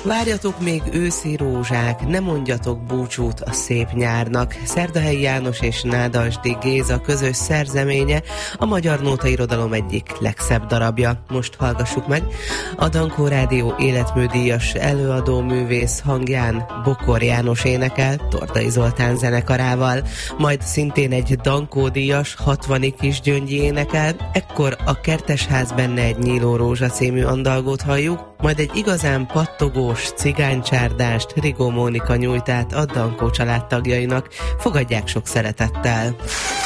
Várjatok még őszi rózsák, ne mondjatok búcsút a szép nyárnak. Szerdahelyi János és Nádasdy Géza közös szerzeménye, a magyar nótairodalom egyik legszebb darabja. Most hallgassuk meg. A Dankó Rádió életműdíjas előadó művész hangján Bokor János énekel Tordai Zoltán zenekarával, majd szintén egy Dankó díjas 60. Kisgyöngyi énekel, ekkor a Kertesház benne egy nyíló rózsa című andalgót halljuk, majd egy igazán pattogós cigánycsárdást Rigó Mónika nyújt át a Dankó család tagjainak. Fogadják sok szeretettel!